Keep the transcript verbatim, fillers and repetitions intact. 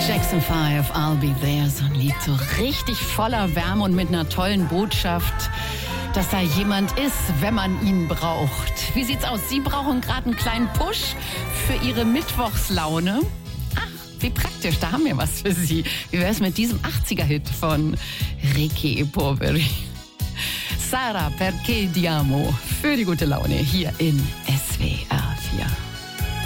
Jackson fünf, I'll Be There, so ein Lied so richtig voller Wärme und mit einer tollen Botschaft, dass da jemand ist, wenn man ihn braucht. Wie sieht's aus? Sie brauchen gerade einen kleinen Push für Ihre Mittwochslaune. Ach, wie praktisch, da haben wir was für Sie. Wie wär's mit diesem achtziger-Hit von Ricky Poveri? Sara, perché ti amo? Für die gute Laune hier in